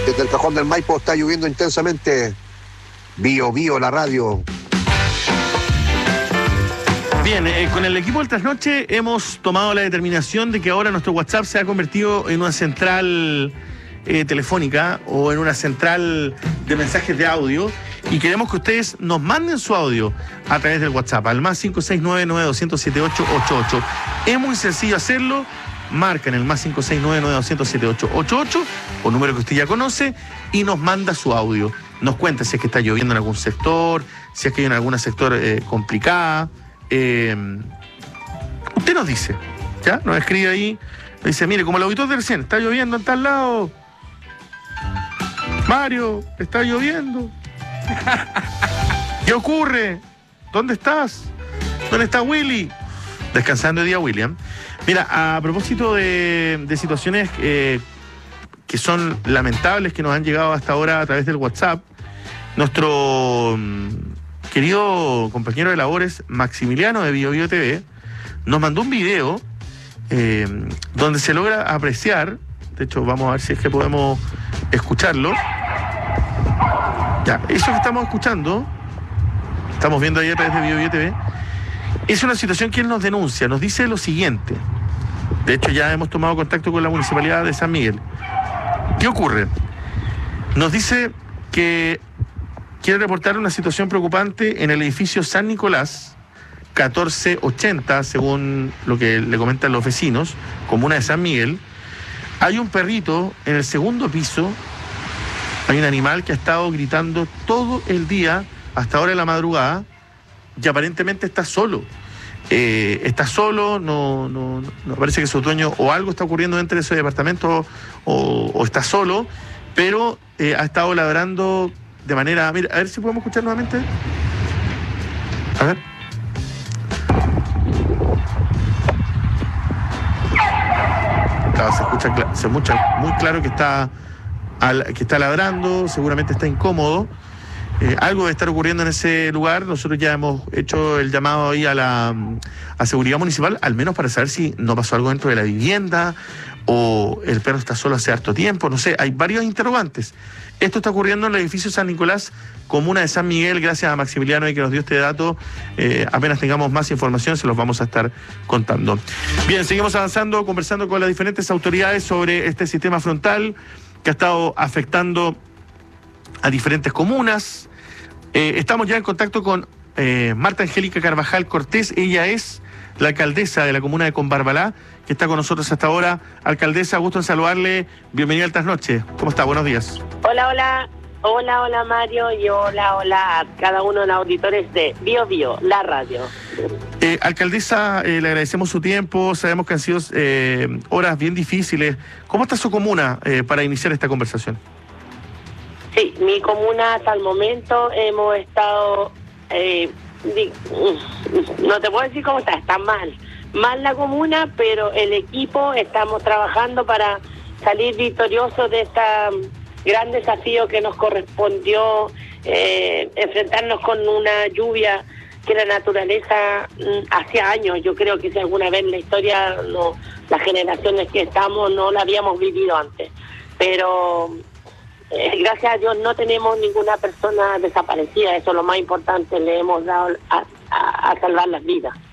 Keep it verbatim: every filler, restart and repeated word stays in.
desde el Cajón del Maipo está lloviendo intensamente. Bio, bio, la radio. Bien, eh, con el equipo del Trasnoche hemos tomado la determinación de que ahora nuestro WhatsApp se ha convertido en una central eh, telefónica o en una central de mensajes de audio, y queremos que ustedes nos manden su audio a través del WhatsApp al más cinco seis nueve, nueve dos cero siete ocho ocho ocho. Es muy sencillo hacerlo. Marcan el más cinco seis nueve, nueve dos cero siete ocho ocho ocho, o número que usted ya conoce, y nos manda su audio. Nos cuenta si es que está lloviendo en algún sector, si es que hay en algún sector eh, complicada. Eh, usted nos dice, ¿ya? Nos escribe ahí, nos dice, mire, como el auditor de recién, está lloviendo en tal lado. Mario, está lloviendo. ¿Qué ocurre? ¿Dónde estás? ¿Dónde está Willy? Descansando el día, William. Mira, a propósito de, de situaciones eh, que son lamentables, que nos han llegado hasta ahora a través del WhatsApp, nuestro mm, querido compañero de labores, Maximiliano de Bio Bio T V, nos mandó un video eh, donde se logra apreciar, de hecho vamos a ver si es que podemos escucharlo. Ya, eso que estamos escuchando, estamos viendo ahí a través de Bio Bio T V, es una situación que él nos denuncia, nos dice lo siguiente. De hecho, ya hemos tomado contacto con la Municipalidad de San Miguel. ¿Qué ocurre? Nos dice que quiere reportar una situación preocupante en el edificio San Nicolás, catorce ochenta, según lo que le comentan los vecinos, comuna de San Miguel. Hay un perrito en el segundo piso, hay un animal que ha estado gritando todo el día, hasta ahora de la madrugada, y aparentemente está solo. Eh, está solo, no, no, no parece que su dueño o algo está ocurriendo dentro de ese departamento o, o está solo, pero eh, ha estado ladrando de manera... Mira, a ver si podemos escuchar nuevamente. A ver. Claro, se escucha, se escucha muy claro que está, al, que está ladrando, seguramente está incómodo. Eh, algo debe estar ocurriendo en ese lugar. Nosotros ya hemos hecho el llamado ahí a la a seguridad municipal, al menos para saber si no pasó algo dentro de la vivienda o el perro está solo hace harto tiempo, no sé, hay varios interrogantes. Esto está ocurriendo en el edificio San Nicolás, comuna de San Miguel, gracias a Maximiliano y que nos dio este dato. Eh, apenas tengamos más información se los vamos a estar contando. Bien, seguimos avanzando, conversando con las diferentes autoridades sobre este sistema frontal que ha estado afectando a diferentes comunas. Eh, estamos ya en contacto con eh, Marta Angélica Carvajal Cortés. Ella es la alcaldesa de la comuna de Combarbalá, que está con nosotros hasta ahora. Alcaldesa, gusto en saludarle. Bienvenida al Trasnoche. ¿Cómo está? Buenos días. Hola, hola. Hola, hola Mario, y hola, hola a cada uno de los auditores de Bio Bio, la radio. Eh, alcaldesa, eh, le agradecemos su tiempo. Sabemos que han sido eh, horas bien difíciles. ¿Cómo está su comuna eh, para iniciar esta conversación? Sí, mi comuna hasta el momento hemos estado, eh, di, no te puedo decir cómo está, está mal, mal la comuna, pero el equipo estamos trabajando para salir victoriosos de este gran desafío que nos correspondió, eh, enfrentarnos con una lluvia que la naturaleza hace años, yo creo que si alguna vez en la historia, no, las generaciones que estamos no la habíamos vivido antes, pero... Eh, gracias a Dios no tenemos ninguna persona desaparecida, eso es lo más importante, le hemos dado a, a, a salvar las vidas.